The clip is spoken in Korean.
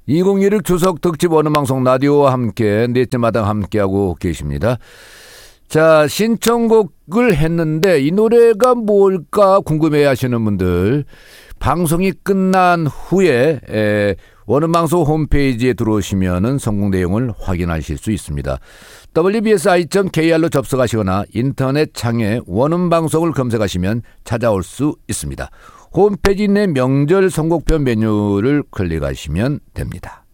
2016 추석 특집 원음방송 라디오와 함께 넷째 마당 함께하고 계십니다. 자, 신청곡을 했는데 이 노래가 뭘까 궁금해 하시는 분들, 방송이 끝난 후에 원음방송 홈페이지에 들어오시면은 성공 내용을 확인하실 수 있습니다. wbsi.kr로 접속하시거나 인터넷 창에 원음방송을 검색하시면 찾아올 수 있습니다. 홈페이지 내 명절 선곡표 메뉴를 클릭하시면 됩니다.